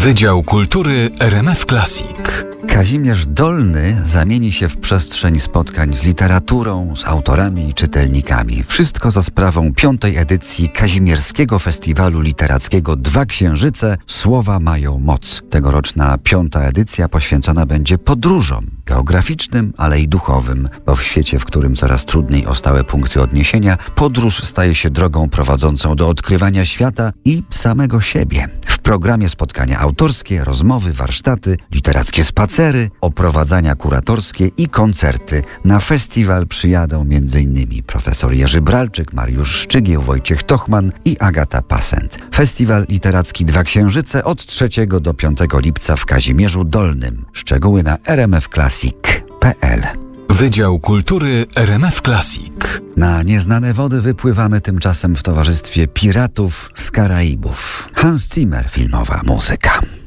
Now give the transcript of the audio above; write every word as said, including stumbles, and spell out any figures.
Wydział Kultury R M F Classic. Kazimierz Dolny zamieni się w przestrzeń spotkań z literaturą, z autorami i czytelnikami. Wszystko za sprawą piątej edycji Kazimierskiego Festiwalu Literackiego Dwa Księżyce Słowa mają moc. Tegoroczna piąta edycja poświęcona będzie podróżom geograficznym, ale i duchowym, bo w świecie, w którym coraz trudniej o stałe punkty odniesienia, podróż staje się drogą prowadzącą do odkrywania świata i samego siebie. W programie spotkania autorskie, rozmowy, warsztaty, literackie spacery, oprowadzania kuratorskie i koncerty. Na festiwal przyjadą m.in. profesor Jerzy Bralczyk, Mariusz Szczygieł, Wojciech Tochman i Agata Passent. Festiwal Literacki Dwa Księżyce od trzeciego do piątego lipca w Kazimierzu Dolnym. Szczegóły na r m f classic kropka p l. Wydział Kultury R M F Classic. Na nieznane wody wypływamy tymczasem w towarzystwie piratów z Karaibów. Hans Zimmer, filmowa muzyka.